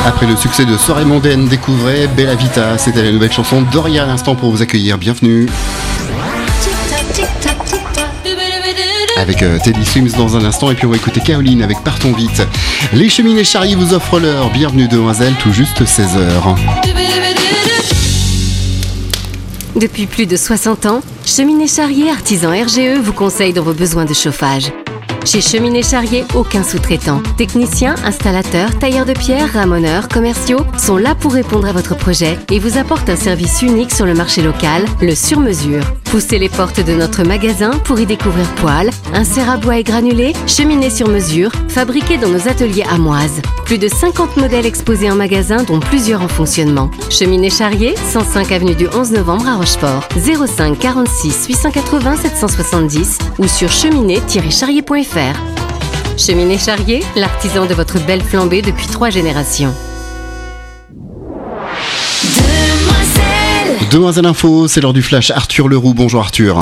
Après le succès de Soirée mondaine, découvrez Bella Vita. C'était la nouvelle chanson d'Oria à l'instant pour vous accueillir. Bienvenue. Avec Teddy Swims dans un instant, et puis on va écouter Caroline avec Partons vite. Les cheminées charriers vous offrent l'heure. Bienvenue demoiselle, tout juste 16h. Depuis plus de 60 ans, Cheminées Charrier Artisan RGE vous conseille dans vos besoins de chauffage. Chez Cheminées Charrier, aucun sous-traitant. Techniciens, installateurs, tailleurs de pierre, ramoneurs, commerciaux sont là pour répondre à votre projet et vous apportent un service unique sur le marché local, le sur-mesure. Poussez les portes de notre magasin pour y découvrir poêles, inserts à bois et granulés, cheminées sur mesure, fabriquées dans nos ateliers amoises. Plus de 50 modèles exposés en magasin, dont plusieurs en fonctionnement. Cheminées Charrier, 105 avenue du 11 novembre à Rochefort. 05 46 880 770 ou sur cheminée-charrier.fr. Cheminées Charrier, l'artisan de votre belle flambée depuis 3 générations. Demoiselle Info, c'est l'heure du flash. Arthur Leroux, bonjour Arthur.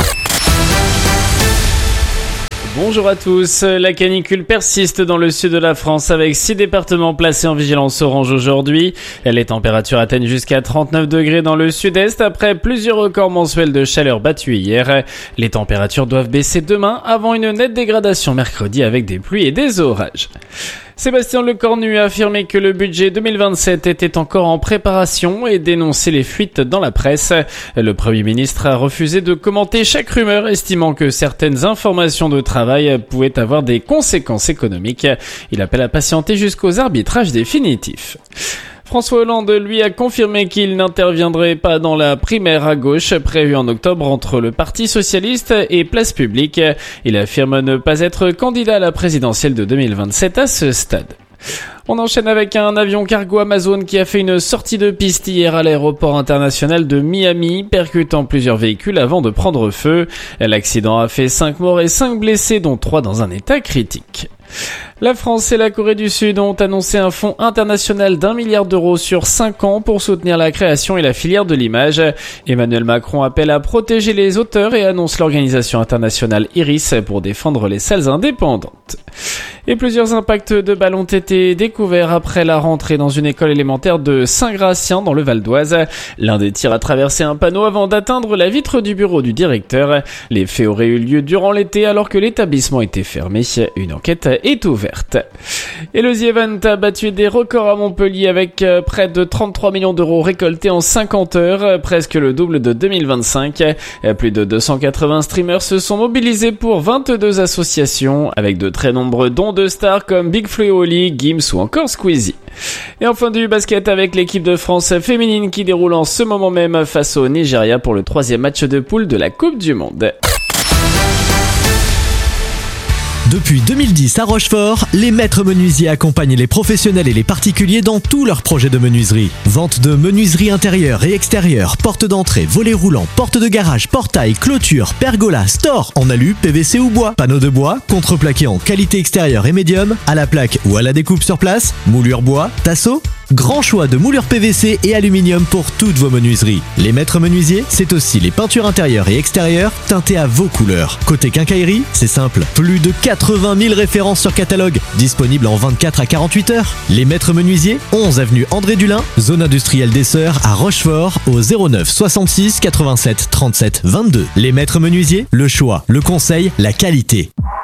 Bonjour à tous. La canicule persiste dans le sud de la France avec 6 départements placés en vigilance orange aujourd'hui. Les températures atteignent jusqu'à 39 degrés dans le sud-est après plusieurs records mensuels de chaleur battus hier. Les températures doivent baisser demain avant une nette dégradation mercredi avec des pluies et des orages. Sébastien Lecornu a affirmé que le budget 2027 était encore en préparation et dénoncé les fuites dans la presse. Le Premier ministre a refusé de commenter chaque rumeur, estimant que certaines informations de travail pouvaient avoir des conséquences économiques. Il appelle à patienter jusqu'aux arbitrages définitifs. François Hollande, lui, a confirmé qu'il n'interviendrait pas dans la primaire à gauche prévue en octobre entre le Parti socialiste et Place Publique. Il affirme ne pas être candidat à la présidentielle de 2027 à ce stade. On enchaîne avec un avion cargo Amazon qui a fait une sortie de piste hier à l'aéroport international de Miami, percutant plusieurs véhicules avant de prendre feu. L'accident a fait 5 morts et 5 blessés, dont 3 dans un état critique. La France et la Corée du Sud ont annoncé un fonds international d'1 milliard d'euros sur 5 ans pour soutenir la création et la filière de l'image. Emmanuel Macron appelle à protéger les auteurs et annonce l'organisation internationale IRIS pour défendre les salles indépendantes. Et plusieurs impacts de balles ont été découverts après la rentrée dans une école élémentaire de Saint-Gratien dans le Val d'Oise. L'un des tirs a traversé un panneau avant d'atteindre la vitre du bureau du directeur. Les faits auraient eu lieu durant l'été alors que l'établissement était fermé. Une enquête est ouverte. Et le The Event a battu des records à Montpellier avec près de 33 millions d'euros récoltés en 50 heures, presque le double de 2025. Plus de 280 streamers se sont mobilisés pour 22 associations avec de très nombreux dons de stars comme Big Flo et Oli, Gims ou encore Squeezie. Et enfin du basket avec l'équipe de France féminine qui déroule en ce moment même face au Nigeria pour le 3e match de poule de la Coupe du Monde. Depuis 2010 à Rochefort, les maîtres menuisiers accompagnent les professionnels et les particuliers dans tous leurs projets de menuiserie. Vente de menuiserie intérieure et extérieure, porte d'entrée, volets roulants, porte de garage, portail, clôture, pergola, store en alu, PVC ou bois, panneaux de bois, contreplaqué en qualité extérieure et médium, à la plaque ou à la découpe sur place, moulure bois, tasseau. Grand choix de moulures PVC et aluminium pour toutes vos menuiseries. Les maîtres menuisiers, c'est aussi les peintures intérieures et extérieures teintées à vos couleurs. Côté quincaillerie, c'est simple, plus de 80 000 références sur catalogue, disponibles en 24 à 48 heures. Les maîtres menuisiers, 11 avenue André Dulin, zone industrielle des Sœurs à Rochefort, au 09 66 87 37 22. Les maîtres menuisiers, le choix, le conseil, la qualité.